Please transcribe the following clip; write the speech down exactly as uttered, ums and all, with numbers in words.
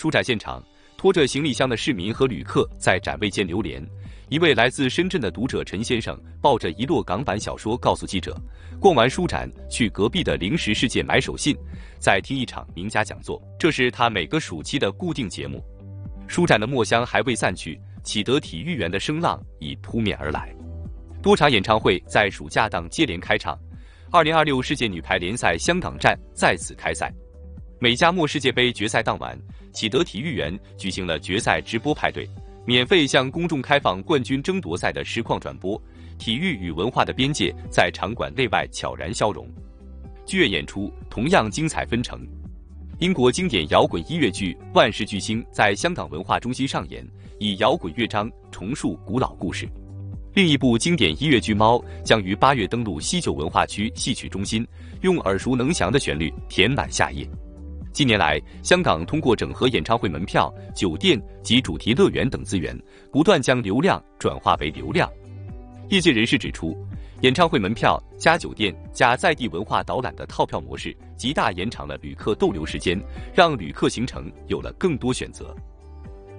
书展现场，拖着行李箱的市民和旅客在展位间流连。一位来自深圳的读者陈先生抱着一摞港版小说告诉记者，逛完书展去隔壁的零食世界买手信，再听一场名家讲座，这是他每个暑期的固定节目。书展的墨香还未散去，启德体育园的声浪已扑面而来。多场演唱会在暑假档接连开唱，二零二六世界女排联赛香港站在此开赛。美加墨世界杯决赛当晚，启德体育园举行了决赛直播派对，免费向公众开放冠军争夺赛的实况转播，体育与文化的边界在场馆内外悄然消融。剧院演出同样精彩纷呈，英国经典摇滚音乐剧《万事巨星》在香港文化中心上演，以摇滚乐章重述古老故事。另一部经典音乐剧《猫》将于八月登陆西九文化区戏曲中心，用耳熟能详的旋律填满夏夜。近年来，香港通过整合演唱会门票、酒店及主题乐园等资源，不断将流量转化为流量。业界人士指出，演唱会门票加酒店加在地文化导览的套票模式，极大延长了旅客逗留时间，让旅客行程有了更多选择。